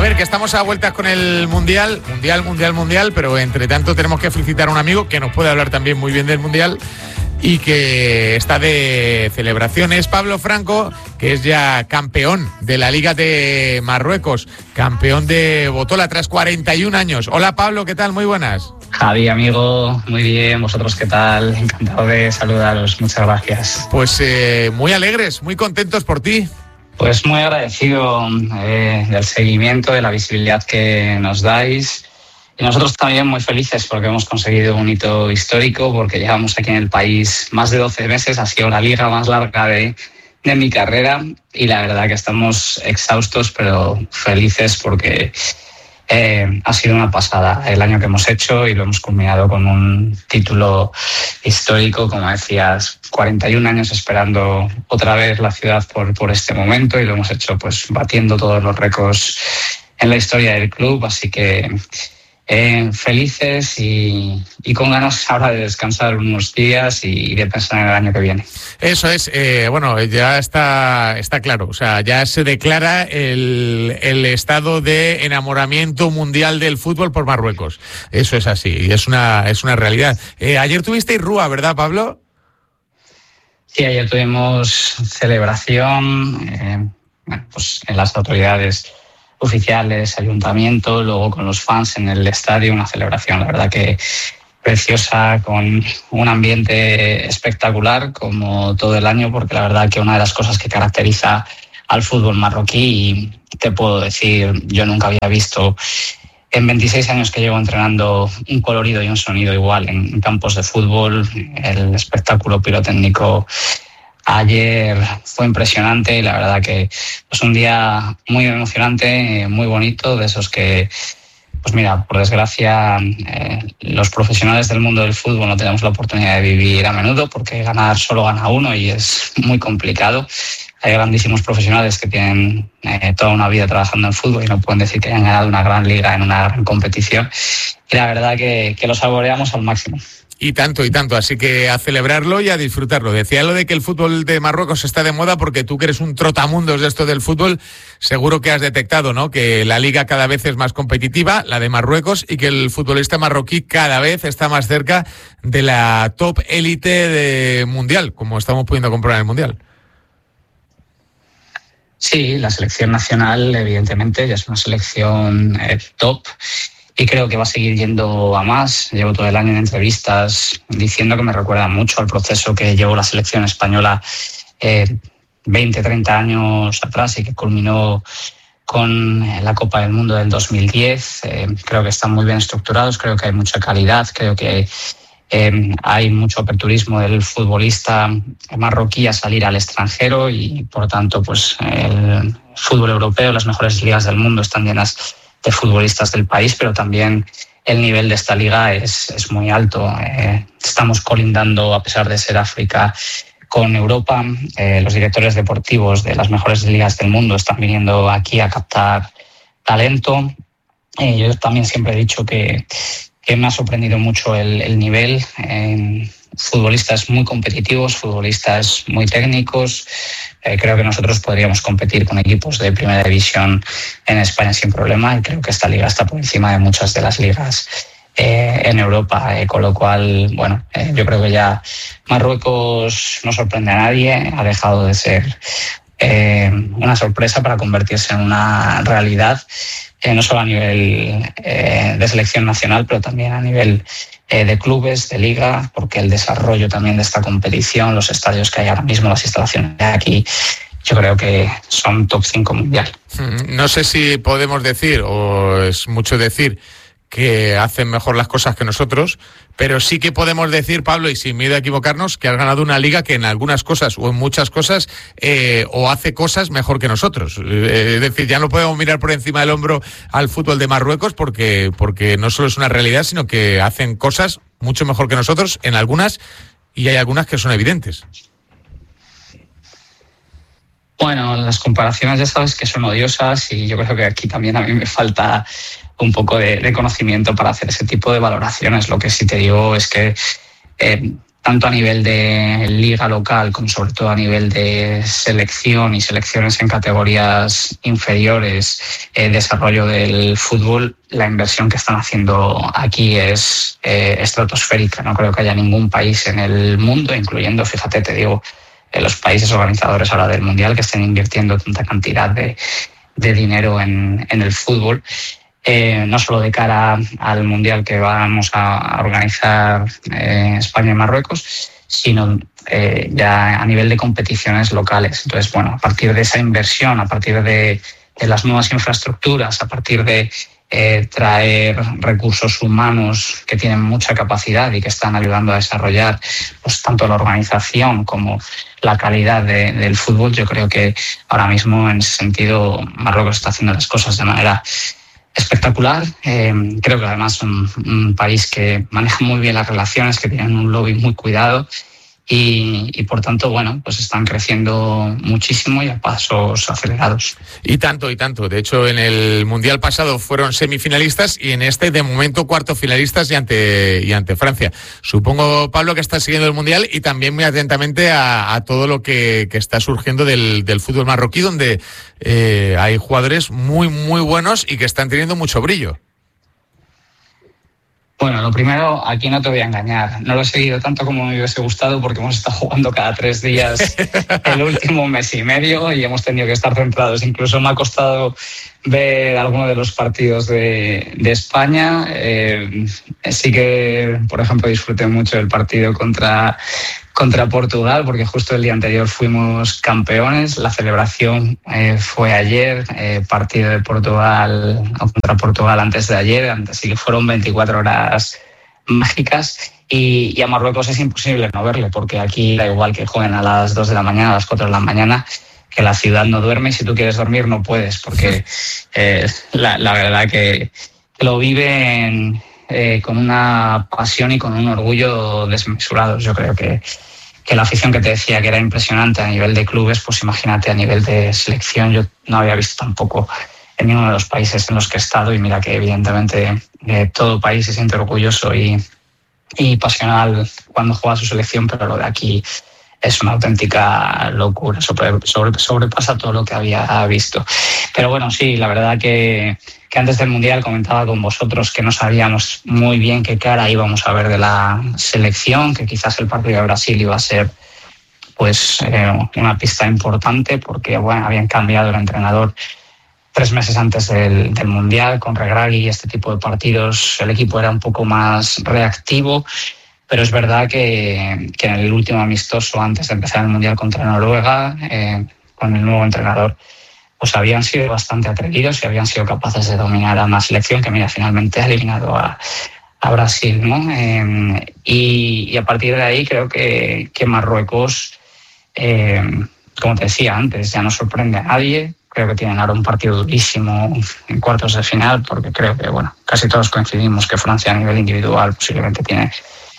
ver, que estamos a vueltas con el Mundial, pero entre tanto tenemos que felicitar a un amigo que nos puede hablar también muy bien del Mundial y que está de celebraciones. Pablo Franco, que es ya campeón de la Liga de Marruecos, campeón de Botola tras 41 años. Hola Pablo, ¿qué tal? Muy buenas. Javi, amigo, muy bien, ¿vosotros qué tal? Encantado de saludaros, muchas gracias. Pues muy alegres, muy contentos por ti. Pues muy agradecido del seguimiento, de la visibilidad que nos dais. Y nosotros también muy felices porque hemos conseguido un hito histórico, porque llevamos aquí en el país más de 12 meses, ha sido la liga más larga de mi carrera y la verdad que estamos exhaustos pero felices porque ha sido una pasada el año que hemos hecho y lo hemos culminado con un título histórico, como decías, 41 años esperando otra vez la ciudad por este momento y lo hemos hecho pues batiendo todos los récords en la historia del club, así que felices y con ganas ahora de descansar unos días y de pensar en el año que viene. Eso es, bueno, ya está claro, o sea, ya se declara el estado de enamoramiento mundial del fútbol por Marruecos. Eso es así, y es una realidad. Ayer tuvisteis Rúa, ¿verdad, Pablo? Sí, ayer tuvimos celebración, pues en las autoridades oficiales, ayuntamiento, luego con los fans en el estadio, una celebración, la verdad que preciosa, con un ambiente espectacular como todo el año, porque la verdad que una de las cosas que caracteriza al fútbol marroquí, y te puedo decir, yo nunca había visto en 26 años que llevo entrenando un colorido y un sonido igual en campos de fútbol. El espectáculo pirotécnico ayer fue impresionante y la verdad que es un día muy emocionante, muy bonito, de esos que, pues mira, por desgracia, los profesionales del mundo del fútbol no tenemos la oportunidad de vivir a menudo porque ganar solo gana uno y es muy complicado. Hay grandísimos profesionales que tienen toda una vida trabajando en fútbol y no pueden decir que hayan ganado una gran liga en una gran competición. Y la verdad que lo saboreamos al máximo. Y tanto, así que a celebrarlo y a disfrutarlo. Decía lo de que el fútbol de Marruecos está de moda porque tú que eres un trotamundos de esto del fútbol, seguro que has detectado, ¿no?, que la liga cada vez es más competitiva, la de Marruecos, y que el futbolista marroquí cada vez está más cerca de la top élite mundial, como estamos pudiendo comprobar en el Mundial. Sí, la selección nacional evidentemente ya es una selección top. Y creo que va a seguir yendo a más. Llevo todo el año en entrevistas diciendo que me recuerda mucho al proceso que llevó la selección española 20, 30 años atrás y que culminó con la Copa del Mundo del 2010. Creo que están muy bien estructurados, creo que hay mucha calidad, creo que hay mucho aperturismo del futbolista marroquí a salir al extranjero y, por tanto, pues el fútbol europeo, las mejores ligas del mundo están llenas de futbolistas del país, pero también el nivel de esta liga es muy alto. Estamos colindando, a pesar de ser África, con Europa. Los directores deportivos de las mejores ligas del mundo están viniendo aquí a captar talento. Yo también siempre he dicho que me ha sorprendido mucho el nivel. Futbolistas muy competitivos, futbolistas muy técnicos. Creo que nosotros podríamos competir con equipos de primera división en España sin problema y creo que esta liga está por encima de muchas de las ligas en Europa, con lo cual, bueno, yo creo que ya Marruecos no sorprende a nadie, ha dejado de ser una sorpresa para convertirse en una realidad, no solo a nivel de selección nacional, pero también a nivel de clubes, de liga, porque el desarrollo también de esta competición, los estadios que hay ahora mismo, las instalaciones de aquí, yo creo que son top 5 mundial. No sé si podemos decir, o es mucho decir, que hacen mejor las cosas que nosotros, pero sí que podemos decir, Pablo, y sin miedo a equivocarnos, que has ganado una liga que en algunas cosas o en muchas cosas o hace cosas mejor que nosotros. Es decir, ya no podemos mirar por encima del hombro al fútbol de Marruecos porque no solo es una realidad, sino que hacen cosas mucho mejor que nosotros en algunas, y hay algunas que son evidentes. Bueno, las comparaciones ya sabes que son odiosas y yo creo que aquí también a mí me falta un poco de conocimiento para hacer ese tipo de valoraciones. Lo que sí te digo es que tanto a nivel de liga local como sobre todo a nivel de selección y selecciones en categorías inferiores, desarrollo del fútbol, la inversión que están haciendo aquí es estratosférica. No creo que haya ningún país en el mundo, incluyendo, fíjate, te digo, los países organizadores ahora del Mundial, que estén invirtiendo tanta cantidad de dinero en el fútbol. No solo de cara al Mundial que vamos a organizar España y Marruecos, sino ya a nivel de competiciones locales. Entonces, bueno, a partir de esa inversión, a partir de las nuevas infraestructuras, a partir de traer recursos humanos que tienen mucha capacidad y que están ayudando a desarrollar pues tanto la organización como la calidad del fútbol, yo creo que ahora mismo en ese sentido Marruecos está haciendo las cosas de manera espectacular. Creo que además es un país que maneja muy bien las relaciones, que tienen un lobby muy cuidado y por tanto, bueno, pues están creciendo muchísimo y a pasos acelerados. Y tanto. De hecho, en el Mundial pasado fueron semifinalistas y en este, de momento, cuarto finalistas y ante Francia. Supongo, Pablo, que estás siguiendo el Mundial y también muy atentamente a todo lo que está surgiendo del fútbol marroquí, donde hay jugadores muy, muy buenos y que están teniendo mucho brillo. Bueno, lo primero, aquí no te voy a engañar. No lo he seguido tanto como me hubiese gustado porque hemos estado jugando cada 3 días el último mes y medio y hemos tenido que estar centrados. Incluso me ha costado ver alguno de los partidos de España. Sí que, por ejemplo, disfruté mucho del partido contra Portugal, porque justo el día anterior fuimos campeones. La celebración fue ayer, partido de Portugal contra Portugal antes de ayer, así que fueron 24 horas mágicas. Y a Marruecos es imposible no verle, porque aquí da igual que jueguen a las 2 de la mañana, a las 4 de la mañana, que la ciudad no duerme y si tú quieres dormir no puedes, porque la verdad que lo viven con una pasión y con un orgullo desmesurados. Yo creo que la afición que te decía que era impresionante a nivel de clubes, pues imagínate a nivel de selección. Yo no había visto tampoco en ninguno de los países en los que he estado y mira que evidentemente todo país se siente orgulloso y pasional cuando juega su selección, pero lo de aquí es una auténtica locura, sobrepasa todo lo que había visto. Pero bueno, sí, la verdad que antes del Mundial comentaba con vosotros que no sabíamos muy bien qué cara íbamos a ver de la selección, que quizás el partido de Brasil iba a ser pues una pista importante porque bueno, habían cambiado el entrenador 3 meses antes del Mundial con Regragui y este tipo de partidos. El equipo era un poco más reactivo, pero es verdad que en el último amistoso antes de empezar el Mundial contra Noruega, con el nuevo entrenador, pues habían sido bastante atrevidos y habían sido capaces de dominar a una selección que, mira, finalmente ha eliminado a Brasil, ¿no? Y a partir de ahí creo que Marruecos, como te decía antes, ya no sorprende a nadie. Creo que tienen ahora un partido durísimo en cuartos de final, porque creo que, bueno, casi todos coincidimos que Francia a nivel individual posiblemente tiene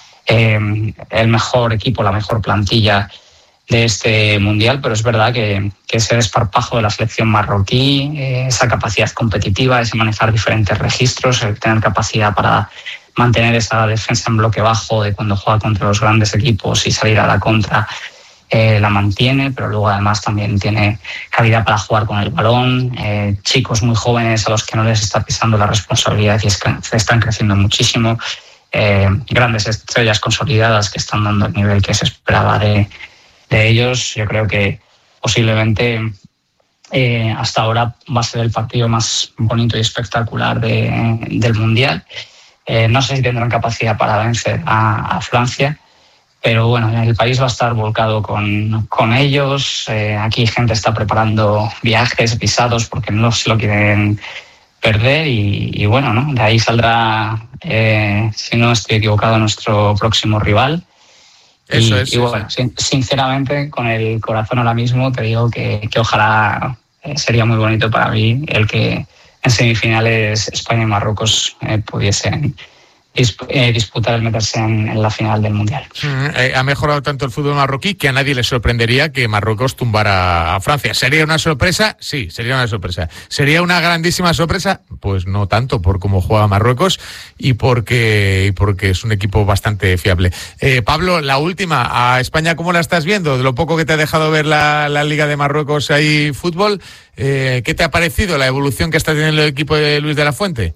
el mejor equipo, la mejor plantilla de este Mundial, pero es verdad que ese desparpajo de la selección marroquí, esa capacidad competitiva, ese manejar diferentes registros, el tener capacidad para mantener esa defensa en bloque bajo de cuando juega contra los grandes equipos y salir a la contra, la mantiene, pero luego además también tiene calidad para jugar con el balón, chicos muy jóvenes a los que no les está pisando la responsabilidad y están creciendo muchísimo, grandes estrellas consolidadas que están dando el nivel que se esperaba de ellos. Yo creo que posiblemente hasta ahora va a ser el partido más bonito y espectacular del Mundial. No sé si tendrán capacidad para vencer a Francia, pero bueno, el país va a estar volcado con ellos. Aquí gente está preparando viajes, visados, porque no se lo quieren perder y bueno, ¿no? De ahí saldrá, si no estoy equivocado, nuestro próximo rival. Eso es. Y bueno, sinceramente, con el corazón ahora mismo, te digo que ojalá sería muy bonito para mí el que en semifinales España y Marruecos pudiesen disputar el meterse en la final del Mundial. Ha mejorado tanto el fútbol marroquí que a nadie le sorprendería que Marruecos tumbara a Francia. ¿Sería una sorpresa? Sí, sería una sorpresa. ¿Sería una grandísima sorpresa? Pues no tanto por cómo juega Marruecos y porque es un equipo bastante fiable. Pablo, la última, a España, ¿cómo la estás viendo? De lo poco que te ha dejado ver la Liga de Marruecos ahí fútbol, ¿qué te ha parecido la evolución que está teniendo el equipo de Luis de la Fuente?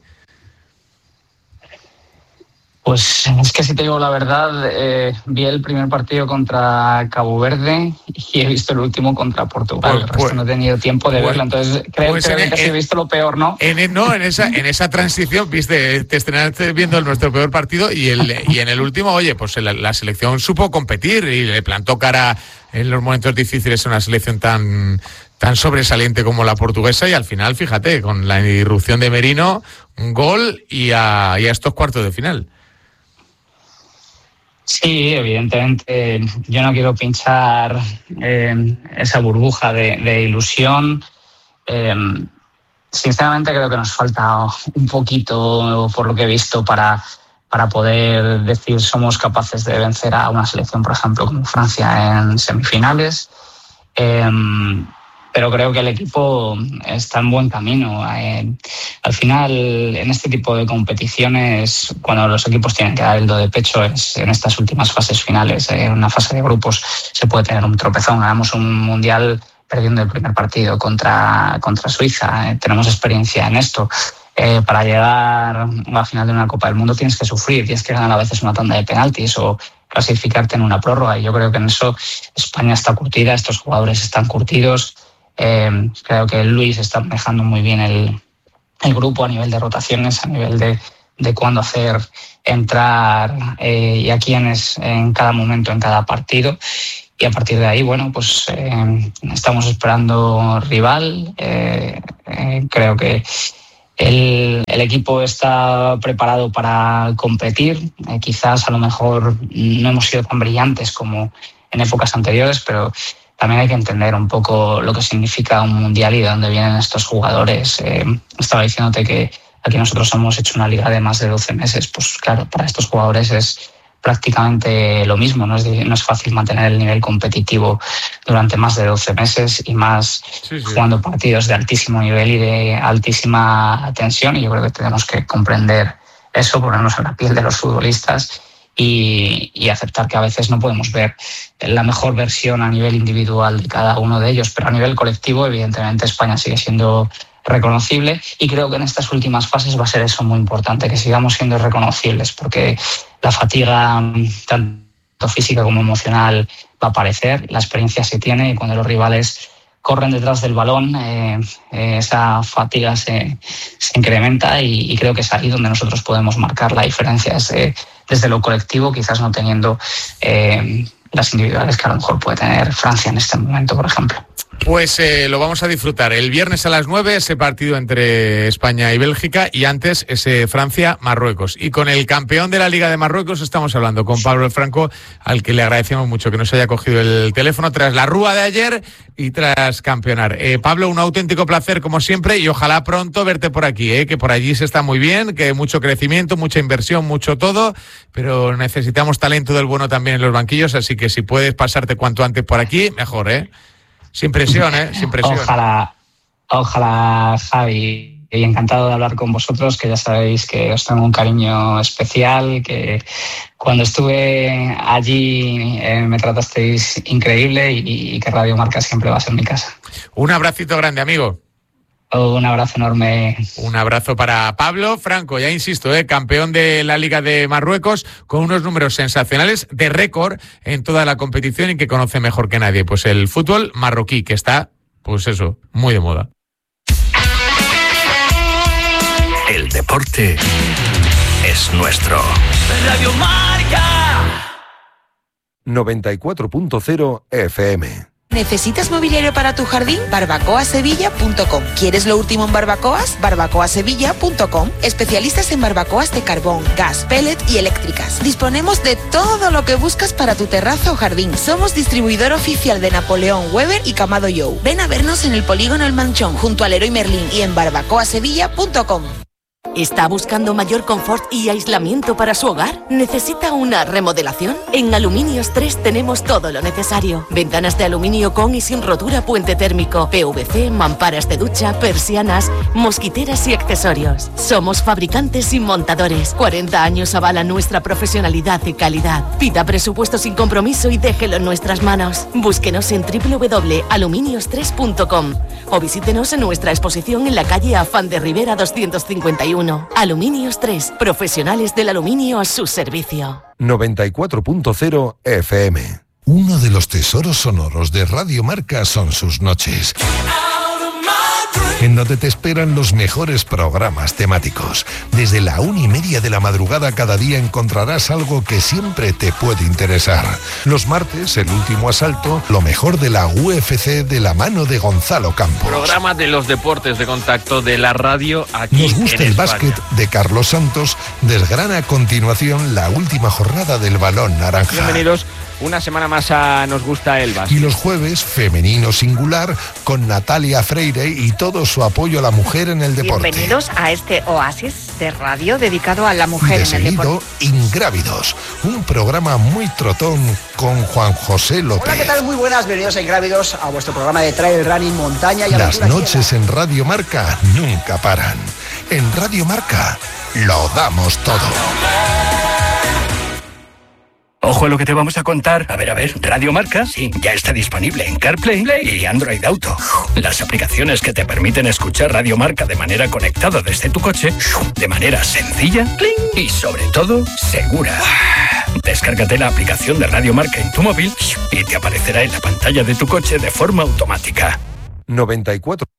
Pues es que si te digo la verdad, vi el primer partido contra Cabo Verde y he visto el último contra Portugal. El resto no he tenido tiempo de verlo, entonces creo que sí he visto lo peor, ¿no? En esa transición te estrenaste viendo nuestro peor partido y en el último, oye, pues la selección supo competir y le plantó cara en los momentos difíciles a una selección tan sobresaliente como la portuguesa y al final, fíjate, con la irrupción de Merino, un gol y a estos cuartos de final. Sí, evidentemente yo no quiero pinchar esa burbuja de ilusión. Sinceramente creo que nos falta un poquito, por lo que he visto, para poder decir somos capaces de vencer a una selección, por ejemplo, como Francia en semifinales. Pero creo que el equipo está en buen camino. Al final, en este tipo de competiciones, cuando los equipos tienen que dar el do de pecho es en estas últimas fases finales. En una fase de grupos se puede tener un tropezón. Ganamos un mundial perdiendo el primer partido contra Suiza. Tenemos experiencia en esto. Para llegar a la final de una Copa del Mundo tienes que sufrir, tienes que ganar a veces una tanda de penaltis o clasificarte en una prórroga. Y yo creo que en eso España está curtida, estos jugadores están curtidos. Creo que Luis está manejando muy bien el grupo a nivel de rotaciones, a nivel de cuándo hacer entrar y a quiénes en cada momento, en cada partido. Y a partir de ahí, bueno, pues estamos esperando rival. Creo que el equipo está preparado para competir. Quizás a lo mejor no hemos sido tan brillantes como en épocas anteriores, pero también hay que entender un poco lo que significa un mundial y de dónde vienen estos jugadores. Estaba diciéndote que aquí nosotros hemos hecho una liga de más de 12 meses. Pues claro, para estos jugadores es prácticamente lo mismo. No es fácil mantener el nivel competitivo durante más de 12 meses y más jugando partidos de altísimo nivel y de altísima tensión. Y yo creo que tenemos que comprender eso, ponernos en la piel de los futbolistas y aceptar que a veces no podemos ver la mejor versión a nivel individual de cada uno de ellos, pero a nivel colectivo, evidentemente, España sigue siendo reconocible y creo que en estas últimas fases va a ser eso muy importante, que sigamos siendo reconocibles, porque la fatiga, tanto física como emocional, va a aparecer, la experiencia se tiene y cuando los rivales corren detrás del balón, esa fatiga se incrementa y creo que es ahí donde nosotros podemos marcar la diferencia desde lo colectivo, quizás no teniendo las individuales que a lo mejor puede tener Francia en este momento, por ejemplo. Pues lo vamos a disfrutar. El viernes a las 9, ese partido entre España y Bélgica, y antes ese Francia-Marruecos. Y con el campeón de la Liga de Marruecos estamos hablando, con Pablo Franco, al que le agradecemos mucho que nos haya cogido el teléfono tras la rúa de ayer y tras campeonar. Pablo, un auténtico placer como siempre y ojalá pronto verte por aquí, que por allí se está muy bien, que mucho crecimiento, mucha inversión, mucho todo, pero necesitamos talento del bueno también en los banquillos, así que si puedes pasarte cuanto antes por aquí, mejor, Sin presión, sin presión. Ojalá, Javi. Y encantado de hablar con vosotros, que ya sabéis que os tengo un cariño especial, que cuando estuve allí me tratasteis increíble y que Radio Marca siempre va a ser mi casa. Un abracito grande, amigo. Un abrazo enorme. Un abrazo para Pablo Franco, ya insisto, campeón de la Liga de Marruecos, con unos números sensacionales de récord en toda la competición y que conoce mejor que nadie pues el fútbol marroquí, que está, pues eso, muy de moda. El deporte es nuestro. Radio Marca 94.0 FM. ¿Necesitas mobiliario para tu jardín? barbacoasevilla.com. ¿Quieres lo último en barbacoas? barbacoasevilla.com. Especialistas en barbacoas de carbón, gas, pellet y eléctricas. Disponemos de todo lo que buscas para tu terraza o jardín. Somos distribuidor oficial de Napoleón, Weber y Camado Joe. Ven a vernos en el polígono El Manchón, junto al Leroy Merlin y en barbacoasevilla.com. ¿Está buscando mayor confort y aislamiento para su hogar? ¿Necesita una remodelación? En Aluminios 3 tenemos todo lo necesario. Ventanas de aluminio con y sin rotura, puente térmico, PVC, mamparas de ducha, persianas, mosquiteras y accesorios. Somos fabricantes y montadores. 40 años avalan nuestra profesionalidad y calidad. Pida presupuesto sin compromiso y déjelo en nuestras manos. Búsquenos en www.aluminios3.com o visítenos en nuestra exposición en la calle Afán de Rivera 251. Aluminios 3, profesionales del aluminio a su servicio. 94.0 FM. Uno de los tesoros sonoros de Radio Marca son sus noches, en donde te esperan los mejores programas temáticos. Desde la 1:30 de la madrugada cada día encontrarás algo que siempre te puede interesar. Los martes, El Último Asalto, lo mejor de la UFC de la mano de Gonzalo Campos. Programa de los deportes de contacto de la radio aquí. Nos gusta el España. básquet de Carlos Santos. Desgrana a continuación la última jornada del balón naranja. Bienvenidos una semana más a Nos gusta el básquet. Y los jueves, Femenino Singular, con Natalia Freire y todo su apoyo a la mujer en el deporte. Bienvenidos a este oasis de radio dedicado a la mujer en el deporte. Ingrávidos, un programa muy trotón con Juan José López. Hola, ¿qué tal? Muy buenas, bienvenidos a Ingrávidos, a vuestro programa de trail running, montaña y Las aventura. noches en Radio Marca nunca paran. En Radio Marca lo damos todo. Ojo a lo que te vamos a contar. A ver, Radio Marca, sí, ya está disponible en CarPlay y Android Auto. Las aplicaciones que te permiten escuchar Radio Marca de manera conectada desde tu coche, de manera sencilla y sobre todo segura. Descárgate la aplicación de Radio Marca en tu móvil y te aparecerá en la pantalla de tu coche de forma automática. 94.